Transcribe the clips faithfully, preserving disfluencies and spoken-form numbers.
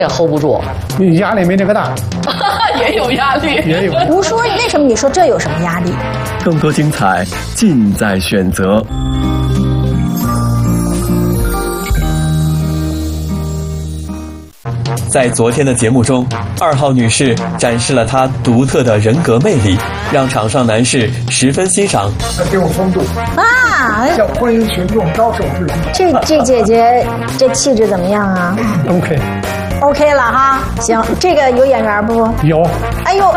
也 hold 不住， 压力没那个大， 也有压力， 也有。 吴叔，为什么你说这有什么压力？ 更多精彩尽在选择。在昨天的节目中，二号女士展示了她独特的人格魅力，让场上男士十分欣赏。 她挺有风度啊， 叫欢迎群众招手至亲。 这这姐姐这气质怎么样啊 ？OK。 OK 了哈，行，这个有眼缘不？ 有。 哎呦！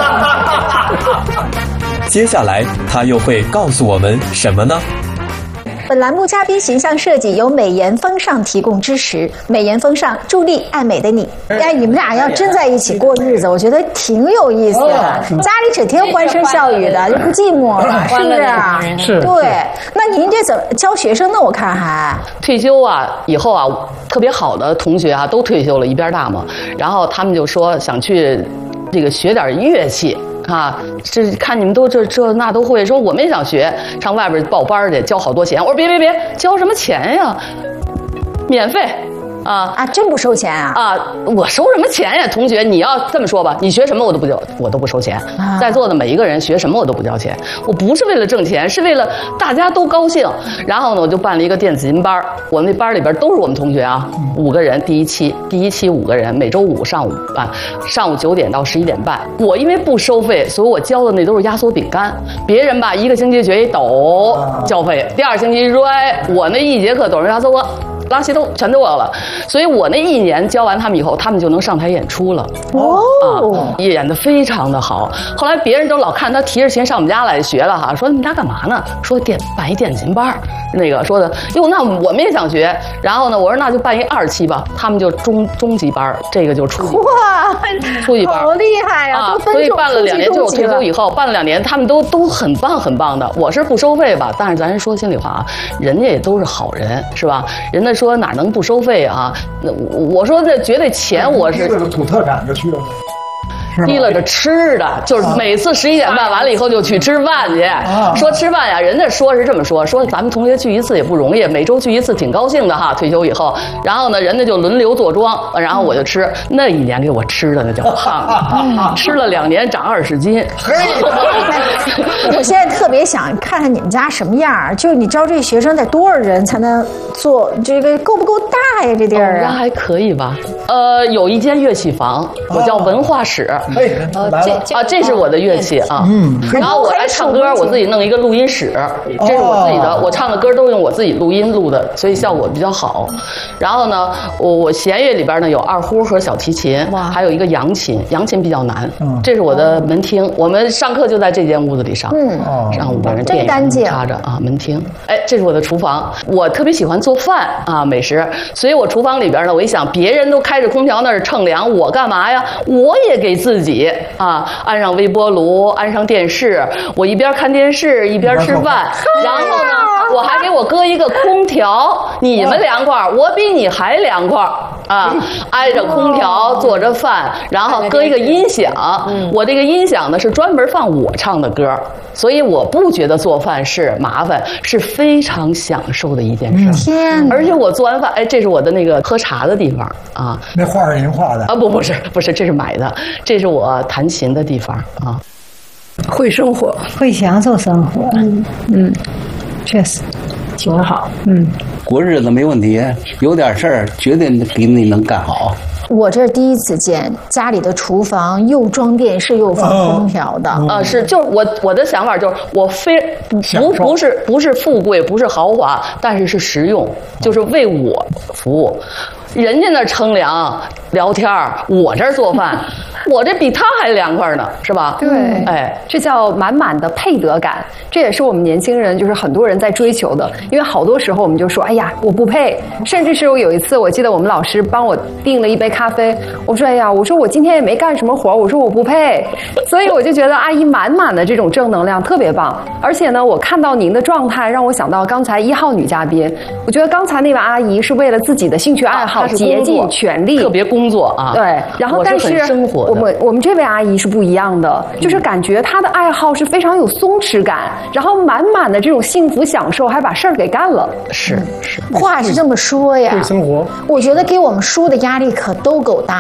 接下来她又会告诉我们什么呢？ 本栏目嘉宾形象设计由美颜风尚提供支持，美颜风尚助力爱美的你。哎，你们俩要真在一起过日子，我觉得挺有意思的。家里整天欢声笑语的，就不寂寞了，是不是？ 是。 对，那您这怎么教学生呢？我看还退休啊，以后啊，特别好的同学啊，都退休了，一边大嘛。然后他们就说想去这个学点乐器。啊，这看你们都这这那都会，说我们也想学，上外边报班去，交好多钱。我说别别别，交什么钱呀？免费。啊啊！真不收钱啊！ 啊！我收什么钱呀，同学？你要这么说吧，你学什么我都不交，我都不收钱。啊、在座的每一个人学什么我都不交钱，我不是为了挣钱，是为了大家都高兴。然后呢，我就办了一个电子琴班，我们那班里边都是我们同学啊，五个人，第一期，第一期五个人，每周五上午办，上午九点到十一点半。我因为不收费，所以我教的那都是压缩饼干。别人吧，一个星期学一抖交费，第二星期瑞，我那一节课抖人压缩锅。拉稀都全都我了，所以我那一年教完他们以后，他们就能上台演出了。哦，啊，演得非常的好。后来别人都老看他提着琴上我们家来学了哈，说你们家干嘛呢？说电办一电琴班，那个说的哟，那我们也想学。然后呢，我说那就办一二期吧，他们就中中级班，这个就初级。 哇， 初级班好厉害呀！ 啊，所以办了两年，就我退休以后办了两年，他们都都很棒很棒的。我是不收费吧，但是咱说心里话啊，人家也都是好人，是吧？人家说哪能不收费啊？那我说这绝对钱我是。 这个土特产就去了。 提了着吃的，就是每次十一点半完了以后就去吃饭去。啊、说吃饭呀，人家说是这么说，说咱们同学聚一次也不容易，每周聚一次挺高兴的哈。退休以后，然后呢，人家就轮流坐庄，然后我就吃。那一年给我吃的那叫胖的，吃了两年长二十斤。 我现在特别想看看你们家什么样，就你招这学生得多少人才能做这个够不够大呀？这地儿啊， 还可以吧？呃，有一间乐器房，我叫文化室。 哎， 这啊，这是我的乐器啊。嗯，然后我来唱歌，我自己弄一个录音室，这是我自己的，我唱的歌都用我自己录音录的，所以效果比较好。然后呢，我我弦乐里边呢有二胡和小提琴，还有一个扬琴，扬琴比较难。这是我的门厅，我们上课就在这间屋子里上。嗯，上五个人电影插着啊，门厅。哎，这是我的厨房，我特别喜欢做饭啊，美食，所以我厨房里边呢，我一想，别人都开着空调那儿乘凉，我干嘛呀？我也给自己啊，安上微波炉，安上电视，我一边看电视一边吃饭，然后呢，我还给我搁一个空调，你们凉快，我比你还凉快啊，挨着空调做着饭，然后搁一个音响，我这个音响呢是专门放我唱的歌，所以我不觉得做饭是麻烦，是非常享受的一件事。 天， 而且我做完饭，哎，这是我的那个喝茶的地方啊， 那画是您画的啊？不，不是，不是，这是买的。这是我弹琴的地方啊， 会生活， 会享受生活，嗯嗯，确实挺好， 嗯， 过日子没问题，有点事儿绝对比你能干好。 我这是第一次见家里的厨房又装电视又放空调的， 啊、呃，是，就是我我的想法就是我非不不不是不是富贵，不是豪华，但是是实用，就是为我服务。人家那儿乘凉聊天，我这儿做饭，我这比他还凉快呢，是吧？ 对， 哎， 这叫满满的配得感，这也是我们年轻人，就是很多人在追求的。因为好多时候我们就说，哎呀，我不配。甚至是我有一次，我记得我们老师帮我订了一杯咖啡，我说，哎呀，我说我今天也没干什么活，我说我不配。所以我就觉得阿姨满满的这种正能量特别棒。而且呢，我看到您的状态，让我想到刚才一号女嘉宾，我觉得刚才那位阿姨是为了自己的兴趣爱好。竭尽全力， 特别工作啊。 对，然后但是生活我们我们这位阿姨是不一样的，就是感觉她的爱好是非常有松弛感，然后满满的这种幸福享受，还把事儿给干了。 是是， 话是这么说呀。 会生活， 我觉得给我们叔的压力可都够大。